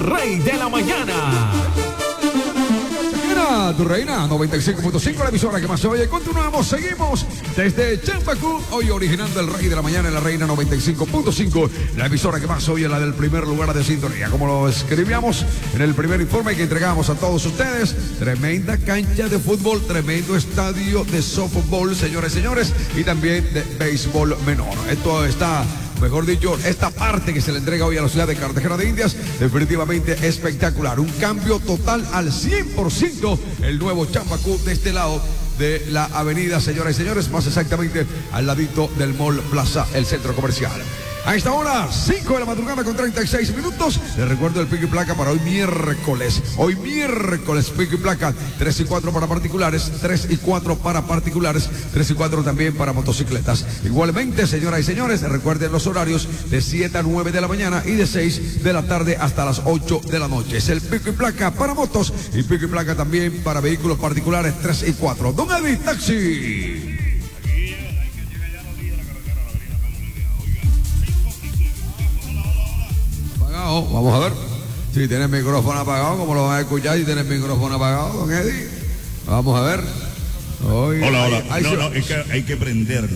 Rey de la Mañana. Tu reina 95.5, la emisora que más se oye. Continuamos, seguimos desde Champacú, hoy originando el Rey de la Mañana en la Reina 95.5, la emisora que más se oye, la del primer lugar de sintonía, como lo escribíamos en el primer informe que entregamos a todos ustedes. Tremenda cancha de fútbol, tremendo estadio de softball, señores y señores, y también de béisbol menor. Esto está, mejor dicho, esta parte que se le entrega hoy a la ciudad de Cartagena de Indias, definitivamente espectacular. Un cambio total al 100%, el nuevo Champacú de este lado de la avenida, señoras y señores, más exactamente al ladito del Mall Plaza, el centro comercial. A esta hora, 5 de la madrugada con 36 minutos. Les recuerdo el pico y placa para hoy miércoles. Hoy miércoles, pico y placa, 3 y 4 para particulares, 3 y 4 para particulares, 3 y 4 también para motocicletas. Igualmente, señoras y señores, recuerden los horarios de 7 a 9 de la mañana y de 6 de la tarde hasta las 8 de la noche. Es el pico y placa para motos y pico y placa también para vehículos particulares, 3 y 4. Don Eddie, taxi. Vamos a ver si tiene el micrófono apagado, como lo van a escuchar. Si tiene el micrófono apagado, don Eddie. Vamos a ver. Hola. No, es que hay que prenderlo.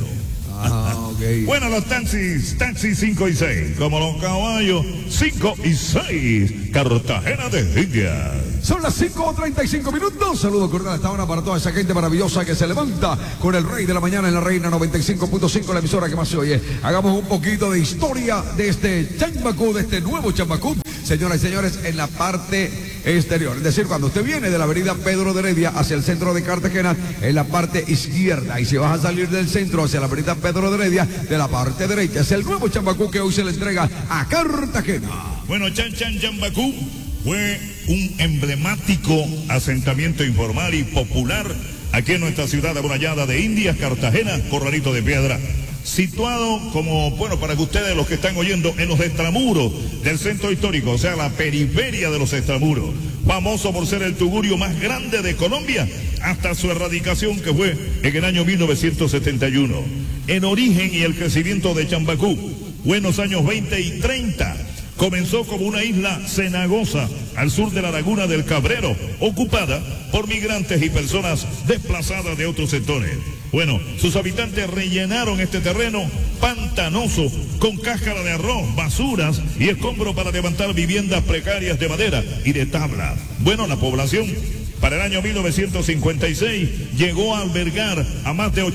Okay. Bueno, los taxis 5 y 6, como los caballos 5 y 6, Cartagena de Indias. Son las 5:35 minutos. Saludos cordiales a esta hora para toda esa gente maravillosa que se levanta con el Rey de la Mañana en la Reina 95.5, la emisora que más se oye. Hagamos un poquito de historia de este Champacú, de este nuevo Champacú, señoras y señores, en la parte exterior. Es decir, cuando usted viene de la avenida Pedro de Heredia hacia el centro de Cartagena, en la parte izquierda, y si vas a salir del centro hacia la avenida Pedro de Heredia, de la parte derecha, es el nuevo Champacú que hoy se le entrega a Cartagena. Bueno, Champacú fue un emblemático asentamiento informal y popular aquí en nuestra ciudad amurallada de Indias, Cartagena, Corralito de Piedra. Situado como, bueno, para que ustedes los que están oyendo, en los extramuros del centro histórico, o sea, la periferia de los extramuros. Famoso por ser el tugurio más grande de Colombia, hasta su erradicación que fue en el año 1971. En origen y el crecimiento de Champacú fue en los años 20 y 30. Comenzó como una isla cenagosa al sur de la laguna del Cabrero, ocupada por migrantes y personas desplazadas de otros sectores. Bueno, sus habitantes rellenaron este terreno pantanoso con cáscara de arroz, basuras y escombros para levantar viviendas precarias de madera y de tabla. Bueno, la población para el año 1956 llegó a albergar a más de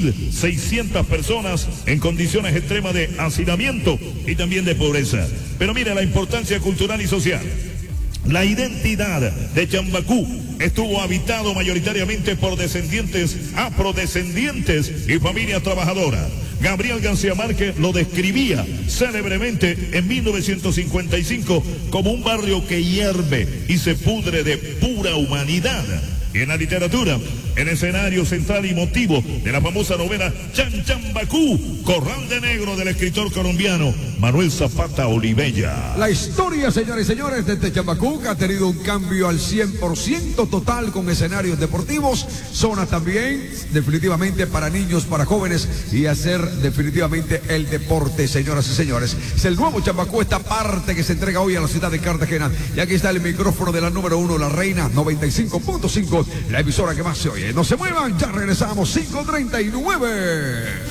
8.600 personas en condiciones extremas de hacinamiento y también de pobreza. Pero mire la importancia cultural y social. La identidad de Champacú estuvo habitado mayoritariamente por descendientes, afrodescendientes y familias trabajadoras. Gabriel García Márquez lo describía célebremente en 1955 como un barrio que hierve y se pudre de pura humanidad. Y en la literatura, el escenario central y motivo de la famosa novela Champacú, Corral de Negro, del escritor colombiano Manuel Zapata Olivella. La historia, señores y señores, de este Champacú, que ha tenido un cambio al 100% total, con escenarios deportivos, zonas también definitivamente para niños, para jóvenes, y hacer definitivamente el deporte, señoras y señores. Es el nuevo Champacú, esta parte que se entrega hoy a la ciudad de Cartagena. Y aquí está el micrófono de la número 1, la Reina 95.5, la emisora que más se oye. No se muevan, ya regresamos, 5:39.